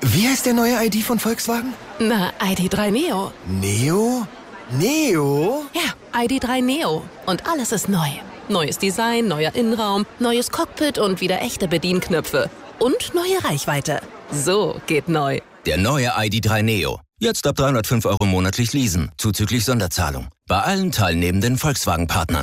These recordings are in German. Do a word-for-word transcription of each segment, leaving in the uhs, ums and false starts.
Wie heißt der neue I D von Volkswagen? Na, I D drei Neo. Neo? Neo? Ja, I D drei Neo. Und alles ist neu. Neues Design, neuer Innenraum, neues Cockpit und wieder echte Bedienknöpfe. Und neue Reichweite. So geht neu. Der neue I D drei Neo. Jetzt ab dreihundertfünf Euro monatlich leasen, zuzüglich Sonderzahlung. Bei allen teilnehmenden Volkswagen-Partnern.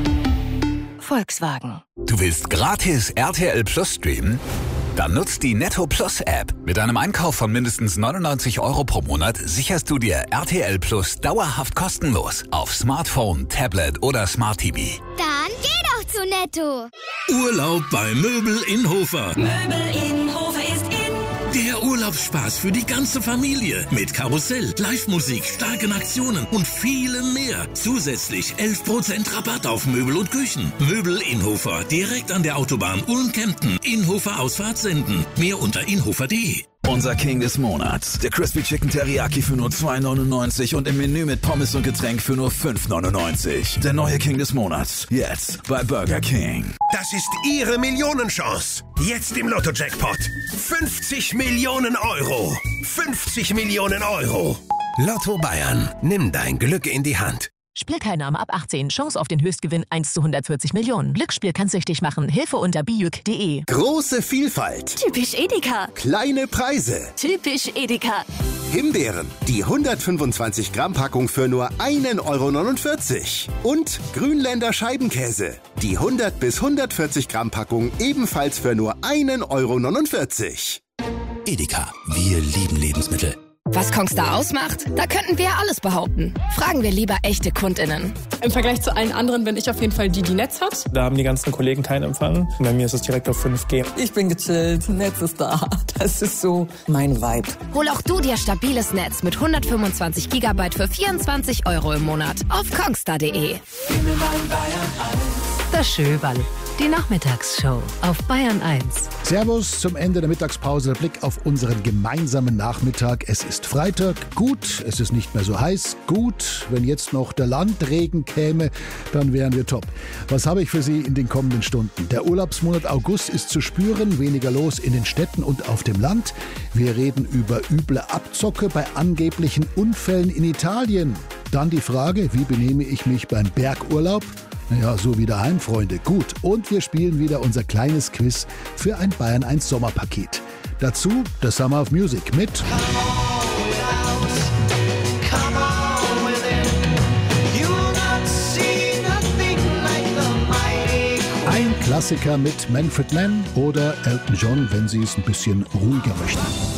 Volkswagen. Du willst gratis R T L Plus streamen? Dann nutzt die Netto Plus App. Mit einem Einkauf von mindestens neunundneunzig Euro pro Monat sicherst du dir R T L Plus dauerhaft kostenlos auf Smartphone, Tablet oder Smart T V. Dann geh doch zu Netto. Urlaub bei Möbel Inhofer. Möbel Inhofer ist in. Der Urlaubsspaß für die ganze Familie. Mit Karussell, Live-Musik, starken Aktionen und vielem mehr. Zusätzlich elf Prozent Rabatt auf Möbel und Küchen. Möbel Inhofer, direkt an der Autobahn Ulm-Kempten. Inhofer Ausfahrt senden. Mehr unter inhofer punkt de. Unser King des Monats. Der Crispy Chicken Teriyaki für nur zwei neunundneunzig und im Menü mit Pommes und Getränk für nur fünf neunundneunzig. Der neue King des Monats. Jetzt bei Burger King. Das ist Ihre Millionenchance. Jetzt im Lotto-Jackpot. fünfzig Millionen Euro. fünfzig Millionen Euro. Lotto Bayern. Nimm dein Glück in die Hand. Spielteilnahme ab achtzehn. Chance auf den Höchstgewinn eins zu hundertvierzig Millionen. Glücksspiel kann süchtig machen. Hilfe unter bijuk punkt de. Große Vielfalt. Typisch Edeka. Kleine Preise. Typisch Edeka. Himbeeren. Die hundertfünfundzwanzig Gramm Packung für nur ein Euro neunundvierzig. Und Grünländer Scheibenkäse. Die hundert bis hundertvierzig Gramm Packung ebenfalls für nur ein Euro neunundvierzig. Edeka. Wir lieben Lebensmittel. Was Kongstar ausmacht? Da könnten wir alles behaupten. Fragen wir lieber echte KundInnen. Im Vergleich zu allen anderen bin ich auf jeden Fall die, die Netz hat. Da haben die ganzen Kollegen keinen Empfang. Bei mir ist es direkt auf fünf G. Ich bin gechillt, Netz ist da. Das ist so mein Vibe. Hol auch du dir stabiles Netz mit hundertfünfundzwanzig Gigabyte für vierundzwanzig Euro im Monat auf kongstar punkt de. Das Schöberl. Die Nachmittagsshow auf Bayern eins. Servus zum Ende der Mittagspause. Der Blick auf unseren gemeinsamen Nachmittag. Es ist Freitag. Gut, es ist nicht mehr so heiß. Gut, wenn jetzt noch der Landregen käme, dann wären wir top. Was habe ich für Sie in den kommenden Stunden? Der Urlaubsmonat August ist zu spüren. Weniger los in den Städten und auf dem Land. Wir reden über üble Abzocke bei angeblichen Unfällen in Italien. Dann die Frage, wie benehme ich mich beim Bergurlaub? Ja, so wie daheim, Freunde. Gut. Und wir spielen wieder unser kleines Quiz für ein Bayern eins Sommerpaket. Dazu der Summer of Music mit ein Klassiker mit Manfred Mann oder Elton John, wenn Sie es ein bisschen ruhiger möchten.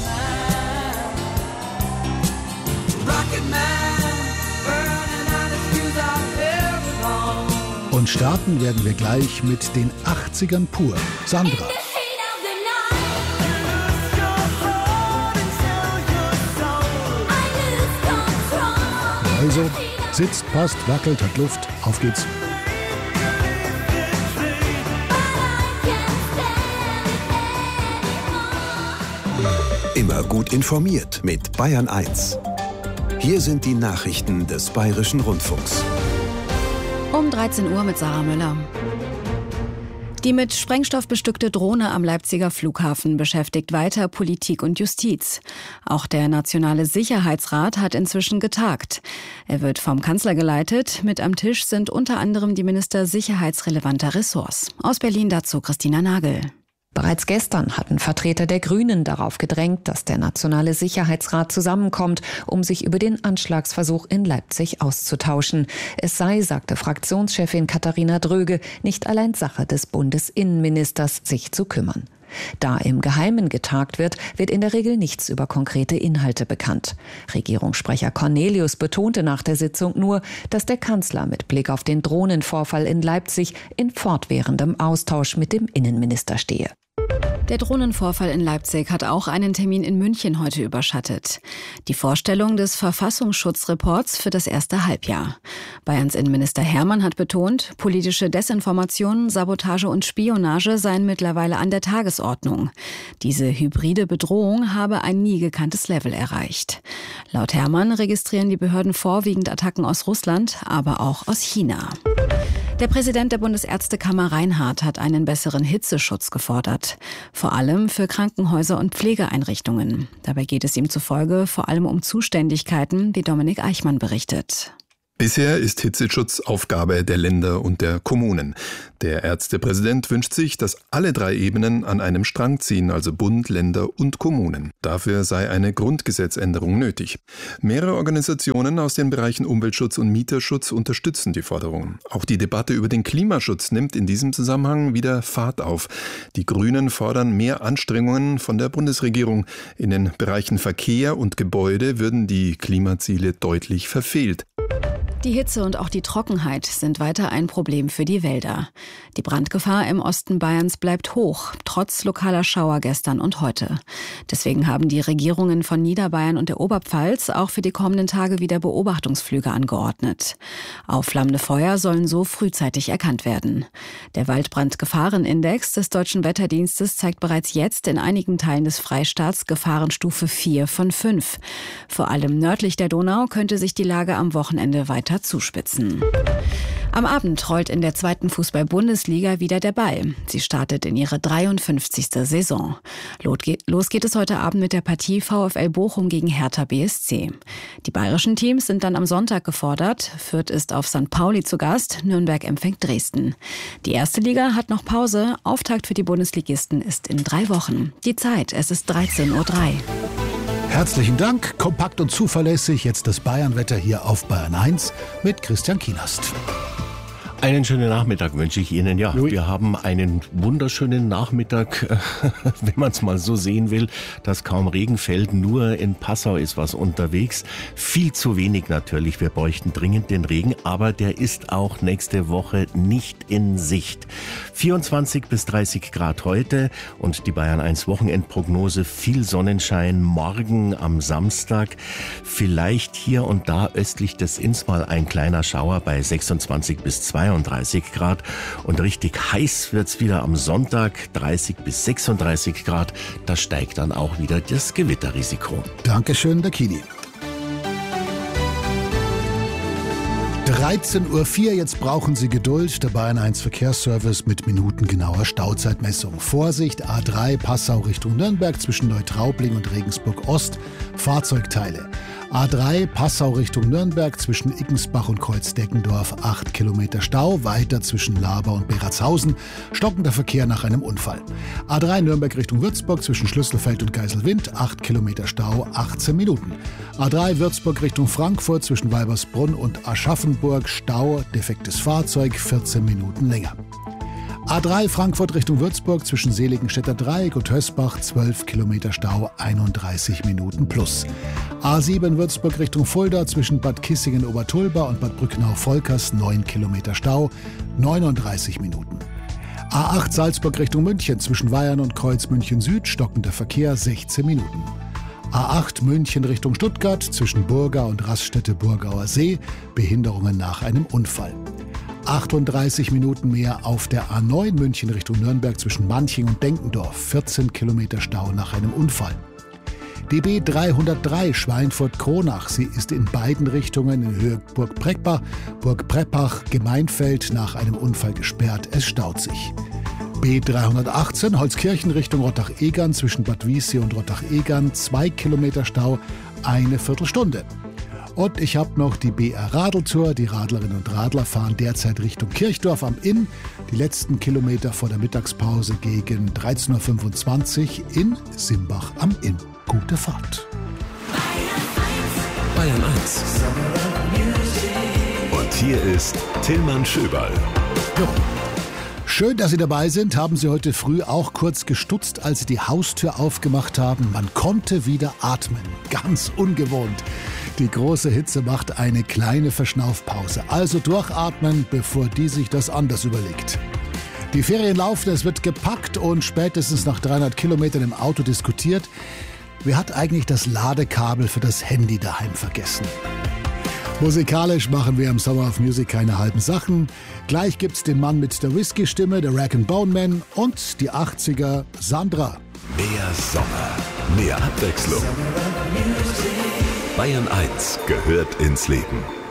Und starten werden wir gleich mit den achtzigern pur. Sandra. Also, sitzt, passt, wackelt, hat Luft. Auf geht's. Immer gut informiert mit Bayern eins. Hier sind die Nachrichten des Bayerischen Rundfunks. Um dreizehn Uhr mit Sarah Müller. Die mit Sprengstoff bestückte Drohne am Leipziger Flughafen beschäftigt weiter Politik und Justiz. Auch der Nationale Sicherheitsrat hat inzwischen getagt. Er wird vom Kanzler geleitet. Mit am Tisch sind unter anderem die Minister sicherheitsrelevanter Ressorts. Aus Berlin dazu Christina Nagel. Bereits gestern hatten Vertreter der Grünen darauf gedrängt, dass der Nationale Sicherheitsrat zusammenkommt, um sich über den Anschlagsversuch in Leipzig auszutauschen. Es sei, sagte Fraktionschefin Katharina Dröge, nicht allein Sache des Bundesinnenministers, sich zu kümmern. Da im Geheimen getagt wird, wird in der Regel nichts über konkrete Inhalte bekannt. Regierungssprecher Cornelius betonte nach der Sitzung nur, dass der Kanzler mit Blick auf den Drohnenvorfall in Leipzig in fortwährendem Austausch mit dem Innenminister stehe. Der Drohnenvorfall in Leipzig hat auch einen Termin in München heute überschattet. Die Vorstellung des Verfassungsschutzreports für das erste Halbjahr. Bayerns Innenminister Hermann hat betont, politische Desinformation, Sabotage und Spionage seien mittlerweile an der Tagesordnung. Diese hybride Bedrohung habe ein nie gekanntes Level erreicht. Laut Hermann registrieren die Behörden vorwiegend Attacken aus Russland, aber auch aus China. Der Präsident der Bundesärztekammer Reinhardt hat einen besseren Hitzeschutz gefordert. Vor allem für Krankenhäuser und Pflegeeinrichtungen. Dabei geht es ihm zufolge vor allem um Zuständigkeiten, wie Dominik Eichmann berichtet. Bisher ist Hitzeschutz Aufgabe der Länder und der Kommunen. Der Ärztepräsident wünscht sich, dass alle drei Ebenen an einem Strang ziehen, also Bund, Länder und Kommunen. Dafür sei eine Grundgesetzänderung nötig. Mehrere Organisationen aus den Bereichen Umweltschutz und Mieterschutz unterstützen die Forderungen. Auch die Debatte über den Klimaschutz nimmt in diesem Zusammenhang wieder Fahrt auf. Die Grünen fordern mehr Anstrengungen von der Bundesregierung. In den Bereichen Verkehr und Gebäude würden die Klimaziele deutlich verfehlt. Die Hitze und auch die Trockenheit sind weiter ein Problem für die Wälder. Die Brandgefahr im Osten Bayerns bleibt hoch, trotz lokaler Schauer gestern und heute. Deswegen haben die Regierungen von Niederbayern und der Oberpfalz auch für die kommenden Tage wieder Beobachtungsflüge angeordnet. Aufflammende Feuer sollen so frühzeitig erkannt werden. Der Waldbrandgefahrenindex des Deutschen Wetterdienstes zeigt bereits jetzt in einigen Teilen des Freistaats Gefahrenstufe vier von fünf. Vor allem nördlich der Donau könnte sich die Lage am Wochenende weiter zuspitzen. Am Abend rollt in der zweiten Fußball-Bundesliga wieder der Ball. Sie startet in ihre dreiundfünfzigste Saison. Los geht es heute Abend mit der Partie VfL Bochum gegen Hertha B S C. Die bayerischen Teams sind dann am Sonntag gefordert. Fürth ist auf Sankt Pauli zu Gast, Nürnberg empfängt Dresden. Die erste Liga hat noch Pause. Auftakt für die Bundesligisten ist in drei Wochen. Die Zeit, es ist dreizehn Uhr drei. Herzlichen Dank, kompakt und zuverlässig. Jetzt das Bayernwetter hier auf Bayern eins mit Christian Kienast. Einen schönen Nachmittag wünsche ich Ihnen. Ja, Louis. Wir haben einen wunderschönen Nachmittag, wenn man es mal so sehen will, dass kaum Regen fällt. Nur in Passau ist was unterwegs. Viel zu wenig natürlich. Wir bräuchten dringend den Regen, aber der ist auch nächste Woche nicht in Sicht. vierundzwanzig bis dreißig Grad heute und die Bayern eins Wochenendprognose. Viel Sonnenschein morgen am Samstag. Vielleicht hier und da östlich des Inns mal ein kleiner Schauer bei sechsundzwanzig bis zweiunddreißig Grad und richtig heiß wird's wieder am Sonntag, dreißig bis sechsunddreißig Grad. Da steigt dann auch wieder das Gewitterrisiko. Dankeschön, der Kini. dreizehn Uhr vier, jetzt brauchen Sie Geduld. Der Bayern eins Verkehrsservice mit minutengenauer Stauzeitmessung. Vorsicht, A drei Passau Richtung Nürnberg zwischen Neutraubling und Regensburg Ost. Fahrzeugteile. A drei Passau Richtung Nürnberg zwischen Iggensbach und Kreuzdeckendorf acht Kilometer Stau, weiter zwischen Laber und Beratshausen, stockender Verkehr nach einem Unfall. A drei Nürnberg Richtung Würzburg zwischen Schlüsselfeld und Geiselwind acht Kilometer Stau, achtzehn Minuten. A drei Würzburg Richtung Frankfurt zwischen Weibersbrunn und Aschaffenburg, Stau, defektes Fahrzeug, vierzehn Minuten länger. A drei Frankfurt Richtung Würzburg zwischen Seligenstädter Dreieck und Hösbach, zwölf Kilometer Stau, einunddreißig Minuten plus. A sieben Würzburg Richtung Fulda zwischen Bad Kissingen-Obertulba und Bad Brücknau-Volkers, neun Kilometer Stau, neununddreißig Minuten. A acht Salzburg Richtung München zwischen Weyern und Kreuz München Süd, stockender Verkehr, sechzehn Minuten. A acht München Richtung Stuttgart zwischen Burga und Raststätte-Burgauer See, Behinderungen nach einem Unfall. achtunddreißig Minuten mehr auf der A neun München Richtung Nürnberg zwischen Manching und Denkendorf, vierzehn Kilometer Stau nach einem Unfall. D B dreihundertdrei Schweinfurt-Kronach, sie ist in beiden Richtungen in Höhe Burg-Preppach, Burg-Preppach, Gemeinfeld nach einem Unfall gesperrt, es staut sich. B dreihundertachtzehn Holzkirchen Richtung Rottach-Egern zwischen Bad Wiessee und Rottach-Egern, zwei Kilometer Stau, eine Viertelstunde. Und ich habe noch die B R Radeltour. Die Radlerinnen und Radler fahren derzeit Richtung Kirchdorf am Inn. Die letzten Kilometer vor der Mittagspause gegen dreizehn Uhr fünfundzwanzig in Simbach am Inn. Gute Fahrt. Bayern eins. Und hier ist Tillmann Schöberl. Jo. Schön, dass Sie dabei sind. Haben Sie heute früh auch kurz gestutzt, als Sie die Haustür aufgemacht haben? Man konnte wieder atmen. Ganz ungewohnt. Die große Hitze macht eine kleine Verschnaufpause. Also durchatmen, bevor die sich das anders überlegt. Die Ferien laufen, es wird gepackt und spätestens nach dreihundert Kilometern im Auto diskutiert. Wer hat eigentlich das Ladekabel für das Handy daheim vergessen? Musikalisch machen wir im Summer of Music keine halben Sachen. Gleich gibt's den Mann mit der Whisky-Stimme, der Rag and Bone Man und die achtziger Sandra. Mehr Sommer, mehr Abwechslung. Bayern eins gehört ins Leben.